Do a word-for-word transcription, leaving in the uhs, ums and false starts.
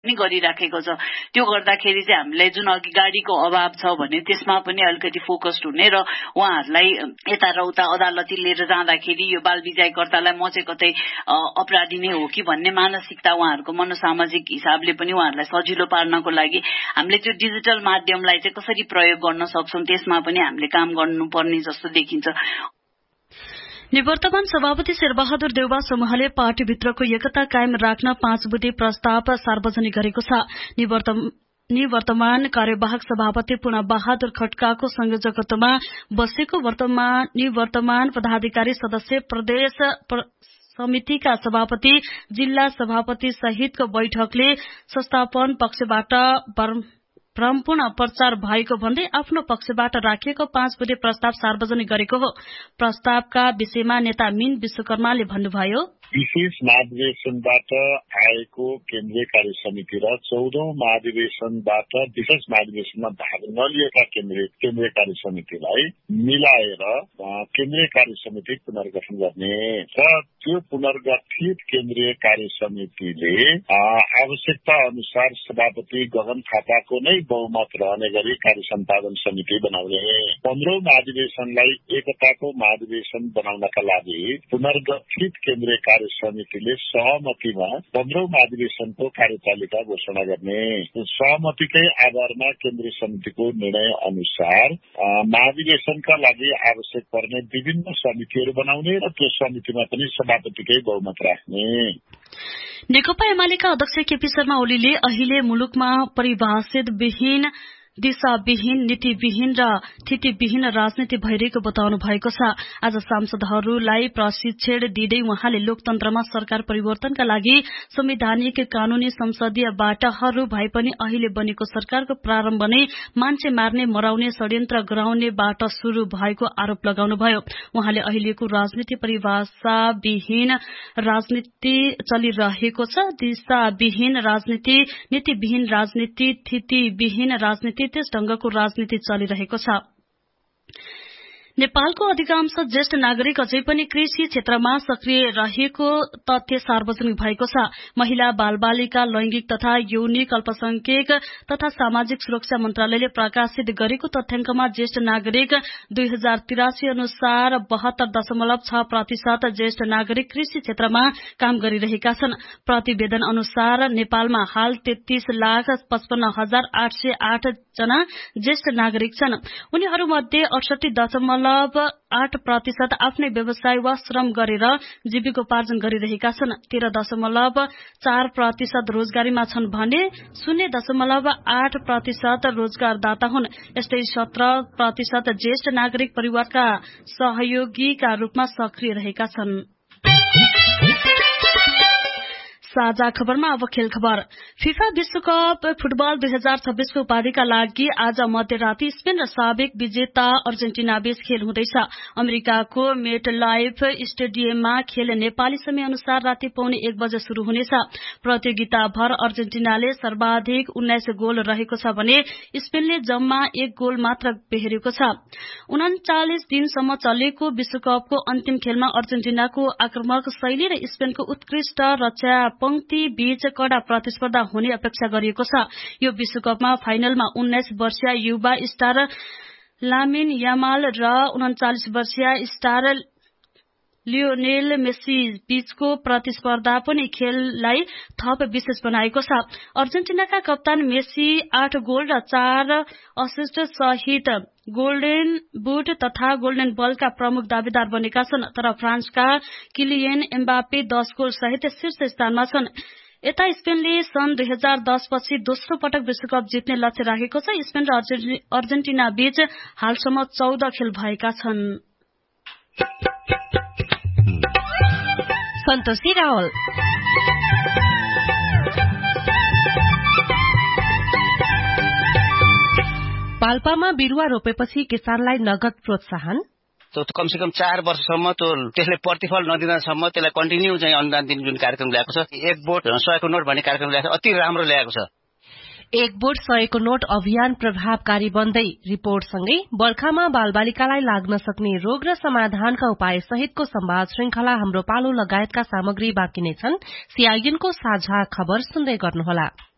पनि गरिराखेको छ। त्यो गर्दाखेरि चाहिँ हामीले जुन अघि गाडीको अभाव छ भने त्यसमा पनि अलिकति फोकस्ड हुने र उहाँहरूलाई यता र उता अदालती लिएर जाँदाखेरि यो बाल बिजाइकर्तालाई म चाहिँ कतै अपराधी नै हो कि भन्ने मानसिकता उहाँहरूको मनोसामाजिक हिसाबले पनि उहाँहरूलाई सजिलो पार्नको लागि हामीले त्यो डिजिटल माध्यमलाई चाहिँ कसरी प्रयोग गर्न सक्छौं त्यसमा पनि हामीले काम गर्नुपर्ने जस्तो देखिन्छ। निवर्तमान सभापति शेरबहादुर देउवा समूहले पार्टीभित्रको एकता कायम राख्न पाँच बुँदे प्रस्ताव सार्वजनिक गरेको छ। निवर्तमान कार्यवाहक सभापति पूर्ण बहादुर खड्काको संयोजकत्वमा बसेको वर्तमान निवर्तमान पदाधिकारी सदस्य प्रदेश समितिका सभापति जिल्ला सभापति सहितको बैठकले संस्थापन पक्षबाट भ्रमपूर्ण प्रचार भएको भन्दै आफ्नो पक्षबाट राखिएको पाँच बुँदे प्रस्ताव सार्वजनिक गरेको हो। प्रस्तावका विषयमा नेता मीन विश्वकर्माले भन्नुभयो, विशेष महाधिवेशनबाट आएको केन्द्रीय कार्य समिति र चौधौं महाधिवेशनबाट विशेष महाधिवेशनमा भाग नलिएका केन्द्रीय केन्द्रीय कार्य समितिलाई मिलाएर केन्द्रीय कार्य समिति पुनर्गठन गर्ने र त्यो पुनर्गठित केन्द्रीय कार्य समितिले आवश्यकता अनुसार सभापति गगन थापाको नै बहुमत रहने गरी कार्य सम्पादन समिति बनाउने। पन्ध्रौं महाधिवेशनलाई एकताको महाधिवेशन बनाउनका लागि पुनर्गठित केन्द्रीय कार्य समितिले सहमतिमा पन्ध्रौं महाधिवेशनको कार्यतालिका घोषणा गर्ने। सहमतिकै आधारमा केन्द्रीय समितिको निर्णय अनुसार महाधिवेशनका लागि आवश्यक पर्ने विभिन्न समितिहरू बनाउने र त्यो समितिमा पनि सभापतिकै बहुमत राख्ने। नेकपा एमालेका अध्यक्ष केपी शर्मा ओलीले अहिले मुलुकमा परिभाषित विहीन दिशाविहीन नीतिविहीन र थितिविहीन राजनीति भइरहेको बताउनु भएको छ। आज सांसदहरूलाई प्रशिक्षण दिँदै उहाँले लोकतन्त्रमा सरकार परिवर्तनका लागि संवैधानिक कानूनी संसदीय बाटाहरू भए पनि अहिले बनेको सरकारको प्रारम्भ नै मान्छे मार्ने मराउने षड्यन्त्र गराउने बाट शुरू भएको आरोप लगाउनुभयो। उहाँले अहिलेको राजनीति परिभाषाविहीन राजनीति चलिरहेको छ। दिशाविहीन राजनीति, नीतिविहीन राजनीति, थितिविहीन राजनीति त्यस ढंगको राजनीति चलिरहेको छ। नेपालको अधिकांश ज्येष्ठ नागरिक अझै पनि कृषि क्षेत्रमा सक्रिय रहेको तथ्य सार्वजनिक भएको छ। महिला बालबालिका लैंगिक तथा यौनिक अल्पसंख्यक तथा सामाजिक सुरक्षा मन्त्रालयले प्रकाशित गरेको तथ्याङ्कमा ज्येष्ठ नागरिक दुई हजार तिरासी अनुसार बहत्तर दशमलव छ प्रतिशत ज्येष्ठ नागरिक कृषि क्षेत्रमा काम गरिरहेका छन्। प्रतिवेदन अनुसार नेपालमा हाल तेत्तीस लाख पचपन्न हजार आठ सय आठ जना ज्येष्ठ नागरिक छन्। उनीहरूमध्ये अडसठी दशमलव आठ प्रतिशत आफ्नै व्यवसाय वा श्रम गरेर जीविकोपार्जन गरिरहेका छन्। तेह्र दशमलव चार प्रतिशत रोजगारीमा छन् भने शून्य दशमलव आठ प्रतिशत रोजगारदाता हुन्। यस्तै सत्र प्रतिशत ज्येष्ठ नागरिक परिवारका सहयोगीका रूपमा सक्रिय रहेका छन्। साझा खबरमा अब खेल खबर। फिफा विश्वकप फुटबल दुई हजार छब्बीसको उपाधिका लागि आज मध्यराती स्पेन र साबिक विजेता अर्जेन्टिना बीच खेल हुँदैछ। अमेरिकाको मेट लाइफ स्टेडियममा खेल नेपाली समय अनुसार राति पौने एक बजे शुरू हुनेछ। प्रतियोगिताभर अर्जेन्टिनाले सर्वाधिक उन्नाइस गोल रहेको छ भने स्पेनले जम्मा एक गोल मात्र बेहोरेको छ। उन्चालिस दिनसम्म चलेको विश्वकपको अन्तिम खेलमा अर्जेन्टिनाको आक्रामक शैली र स्पेनको उत्कृष्ट रक्षा पंक्ति बीच कड़ा प्रतिस्पर्धा हुने अपेक्षा गरिएको छ। यो विश्वकपमा फाइनलमा उन्नाइस वर्षीय युवा स्टार लामिन यामाल र उन्चालिस वर्षीय स्टार लियोनेल मेसी बीचको प्रतिस्पर्धा पनि खेललाई थप विशेष बनाएको छ। अर्जेन्टिनाका कप्तान मेसी आठ गोल र चार असिस्ट सहित गोल्डन बुट तथा गोल्डन बलका प्रमुख दावेदार बनेका छन्। तर फ्रान्सका किलियन एम्बापे दस गोल सहित शीर्ष स्थानमा छन्। यता स्पेनले सन् दुई हजार दस पछि दोस्रो पटक विश्वकप जित्ने लक्ष्य राखेको छ। स्पेन र अर्जेन्टिना बीच हालसम्म चौध खेल भएका छन्। सन्तोषी रावल पाल्पामा बिरुवा रोपेपछि किसानलाई नगद प्रोत्साहन कमसे कम चार वर्षसम्म त्यो त्यसले प्रतिफल नदिँदासम्म त्यसलाई कन्टिन्यू चाहिँ अनुदान दिने जुन कार्यक्रम ल्याएको छ, एक बोट सयको नोट भन्ने कार्यक्रम ल्याएको छ, अति राम्रो ल्याएको छ। एक बोट सयको नोट अभियान प्रभावकारी बन्दै रिपोर्टसँगै बर्खामा बालबालिकालाई लाग्न सक्ने रोग र समाधानका उपाय सहितको संवाद श्रृंखला हाम्रो पालो लगायतका सामग्री बाँकी नै छन्। सीआईएनको साझा खबर सुन्दै गर्नुहोला।